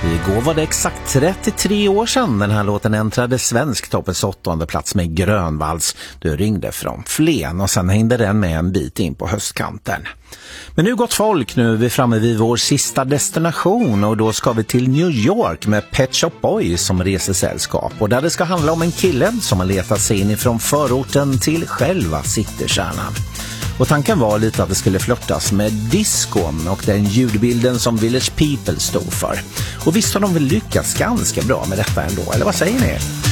Igår var det exakt 33 år sedan den här låten äntrade svensk toppens 8:e plats med Grönvalls. Du ringde från Flen och sen hängde den med en bit in på höstkanten. Men nu gott folk, nu är vi framme vid vår sista destination och då ska vi till New York med Pet Shop Boys som resesällskap och där det ska handla om en kille som har letat sig in ifrån förorten till själva citykärnan. Och tanken var lite att det skulle flörtas med discon och den ljudbilden som Village People stod för. Och visst har de väl lyckats ganska bra med detta ändå, eller vad säger ni?